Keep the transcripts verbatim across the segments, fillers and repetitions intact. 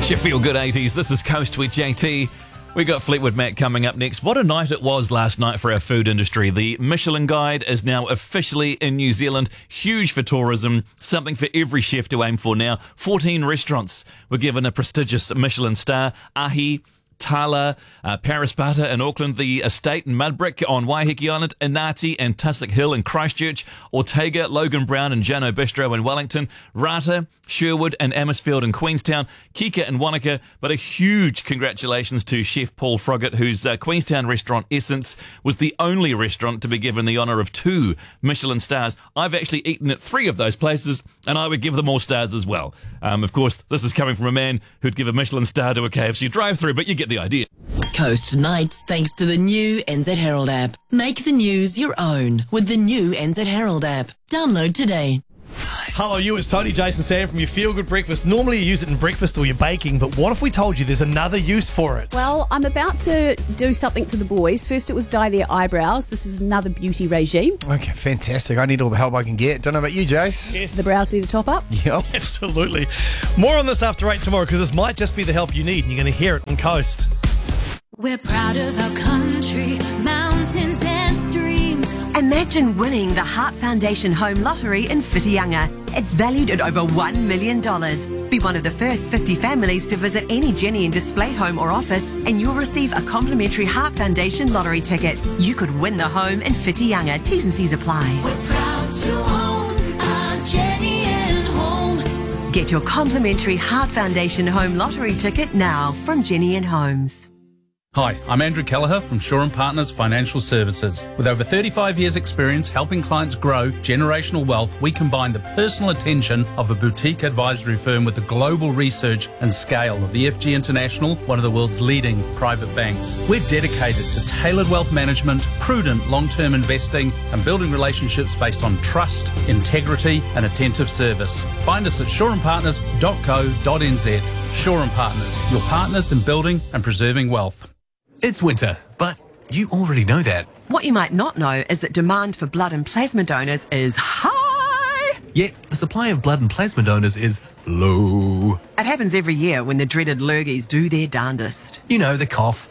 It's your Feel Good eighties. This is Coast with J T. We got Fleetwood Mac coming up next. What a night it was last night for our food industry. The Michelin Guide is now officially in New Zealand. Huge for tourism. Something for every chef to aim for now. fourteen restaurants were given a prestigious Michelin star. Ahi, Tala, uh, Parasparta in Auckland, the Estate in Mudbrick on Waiheke Island, Inati and Tussock Hill in Christchurch, Ortega, Logan Brown and Jano Bistro in Wellington, Rata, Sherwood and Amersfield in Queenstown, Kika and Wanaka. But a huge congratulations to Chef Paul Froggatt, whose uh, Queenstown restaurant Essence was the only restaurant to be given the honour of two Michelin stars. I've actually eaten at three of those places, and I would give them all stars as well. Um, of course, this is coming from a man who'd give a Michelin star to a K F C drive-through, but you get the idea. Coast Nights thanks to the new N Z Herald app. Make the news your own with the new N Z Herald app. Download today. Hello, you. It's Tony, Jason, Sam from your Feel Good Breakfast. Normally you use it in breakfast or you're baking, but what if we told you there's another use for it? Well, I'm about to do something to the boys. First it was dye their eyebrows. This is another beauty regime. Okay, fantastic. I need all the help I can get. Don't know about you, Jace. Yes. The brows need a top up. Yep. Absolutely. More on this after eight tomorrow, because this might just be the help you need, and you're going to hear it on Coast. We're proud of our country, mountains and streams. Imagine winning the Heart Foundation Home Lottery in Whitianga. It's valued at over one million dollars. Be one of the first fifty families to visit any Jenny and Display home or office, and you'll receive a complimentary Heart Foundation lottery ticket. You could win the home in Whitianga. T's and C's apply. We're proud to own our Jenny and Home. Get your complimentary Heart Foundation Home Lottery ticket now from Jenny and Homes. Hi, I'm Andrew Kelleher from Shaw and Partners Financial Services. With over thirty-five years experience helping clients grow generational wealth, we combine the personal attention of a boutique advisory firm with the global research and scale of E F G International, one of the world's leading private banks. We're dedicated to tailored wealth management, prudent long-term investing, and building relationships based on trust, integrity, and attentive service. Find us at shaw and partners dot co dot n z. Shaw and Partners, your partners in building and preserving wealth. It's winter, but you already know that. What you might not know is that demand for blood and plasma donors is high. Yet the supply of blood and plasma donors is low. It happens every year when the dreaded lurgies do their darndest. You know, the cough,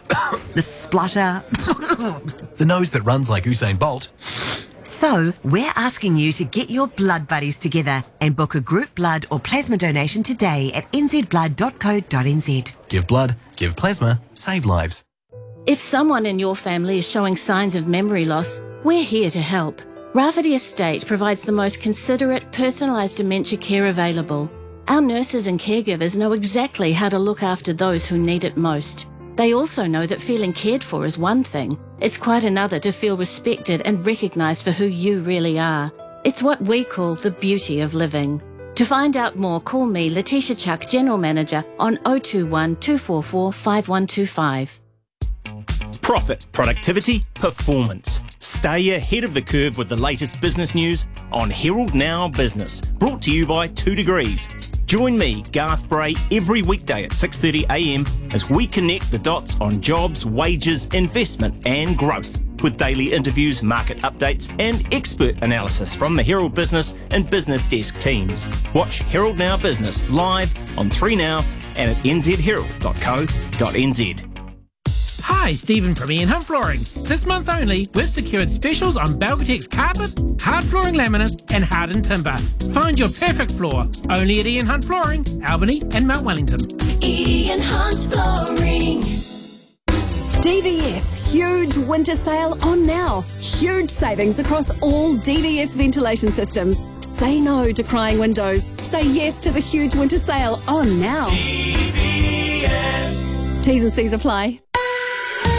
The splutter. the nose that runs like Usain Bolt. So, we're asking you to get your blood buddies together and book a group blood or plasma donation today at n z blood dot co dot n z. Give blood, give plasma, save lives. If someone in your family is showing signs of memory loss, we're here to help. Rafferty Estate provides the most considerate, personalised dementia care available. Our nurses and caregivers know exactly how to look after those who need it most. They also know that feeling cared for is one thing. It's quite another to feel respected and recognised for who you really are. It's what we call the beauty of living. To find out more, call me, Letitia Chuck, General Manager, on oh two one, two four four, five one two five. Profit, productivity, performance. Stay ahead of the curve with the latest business news on Herald Now Business. Brought to you by Two Degrees. Join me, Garth Bray, every weekday at six thirty a m as we connect the dots on jobs, wages, investment and growth, with daily interviews, market updates and expert analysis from the Herald Business and Business Desk teams. Watch Herald Now Business live on three Now and at n z herald dot co dot n z. Hi, Stephen from Ian Hunt Flooring. This month only, we've secured specials on Belgatex carpet, hard flooring laminate and hardened timber. Find your perfect floor only at Ian Hunt Flooring, Albany and Mount Wellington. Ian Hunt Flooring. D V S, huge winter sale on now. Huge savings across all D V S ventilation systems. Say no to crying windows. Say yes to the huge winter sale on now. D V S. T's and C's apply.